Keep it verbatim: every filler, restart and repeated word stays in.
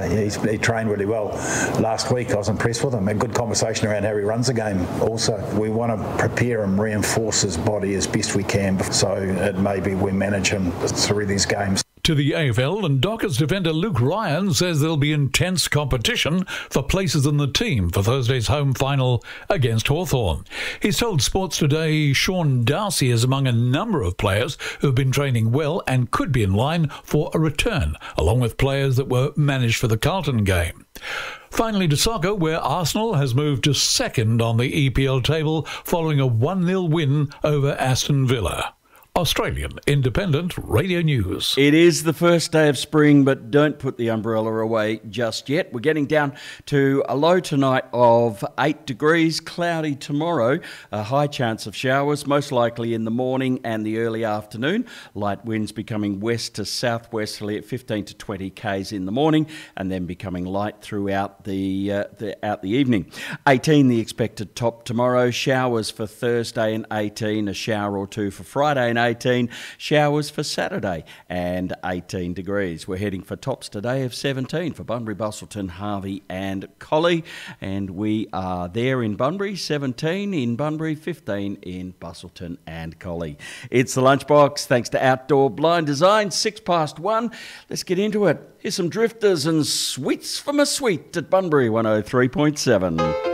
he's, he trained really well last week. I was impressed with him. A good conversation around how he runs the game also. We want to prepare and reinforce his body as best we can, so it maybe we manage him through these games. To the A F L, and Dockers defender Luke Ryan says there'll be intense competition for places in the team for Thursday's home final against Hawthorn. He's told Sports Today Sean Darcy is among a number of players who've been training well and could be in line for a return, along with players that were managed for the Carlton game. Finally to soccer, where Arsenal has moved to second on the E P L table following a one nil win over Aston Villa. Australian Independent Radio News. It is the first day of spring, but don't put the umbrella away just yet. We're getting down to a low tonight of eight degrees, cloudy tomorrow, a high chance of showers, most likely in the morning and the early afternoon. Light winds becoming west to southwesterly at fifteen to twenty k's in the morning, and then becoming light throughout the, uh, the, out the evening. eighteen the expected top tomorrow, showers for Thursday and eighteen, a shower or two for Friday and eighteen, showers for Saturday and eighteen degrees. We're heading for tops today of seventeen for Bunbury, Busselton, Harvey and Collie, and we are there in Bunbury, seventeen in Bunbury, fifteen in Busselton and Collie. It's the Lunchbox, thanks to Outdoor Blind Design, six past one. Let's get into it. Here's some drifters and sweets from a sweet at Bunbury one oh three point seven.